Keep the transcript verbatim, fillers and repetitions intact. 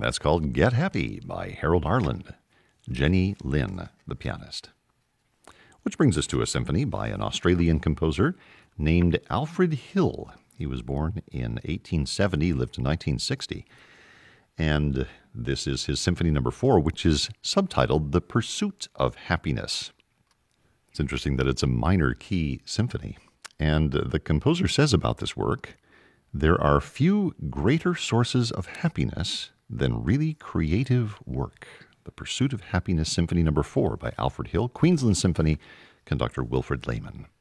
That's called Get Happy by Harold Arlen, Jenny Lin, the pianist. Which brings us to a symphony by an Australian composer named Alfred Hill. He was born in eighteen seventy, lived to nineteen sixty. And this is his Symphony Number Four, which is subtitled The Pursuit of Happiness. It's interesting that it's a minor key symphony. And the composer says about this work, there are few greater sources of happiness than really creative work. The Pursuit of Happiness, Symphony Number Four by Alfred Hill, Queensland Symphony, conductor Wilfred Lehman.